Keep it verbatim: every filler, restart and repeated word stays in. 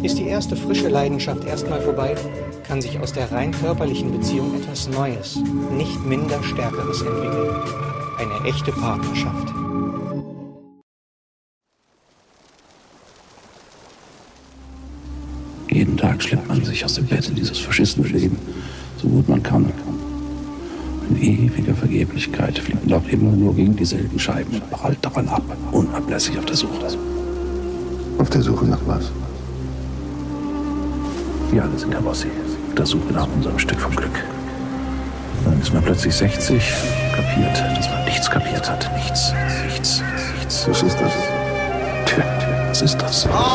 Ist die erste frische Leidenschaft erstmal vorbei, kann sich aus der rein körperlichen Beziehung etwas Neues, nicht minder Stärkeres entwickeln. Eine echte Partnerschaft. Jeden Tag schleppt man sich aus dem Bett in dieses Faschistenleben, so gut man kann. In ewiger Vergeblichkeit fliegt man auch immer nur gegen dieselben Scheiben und prallt daran ab, unablässig auf der Suche. Auf der Suche nach was? Wir alle sind, Herr Bossi, auf der Suche nach unserem Stück vom Glück. Dann ist man plötzlich sechzig, kapiert, dass man nichts kapiert hat. Nichts, nichts, nichts. Was ist das? Tja, was ist das?